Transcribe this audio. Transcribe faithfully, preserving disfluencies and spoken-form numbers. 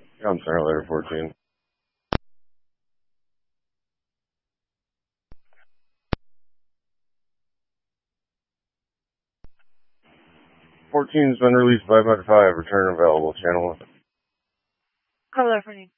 I'm sorry, letter fourteen. Fourteen's been released by Med five. Return available. Channel. Caller fourteen.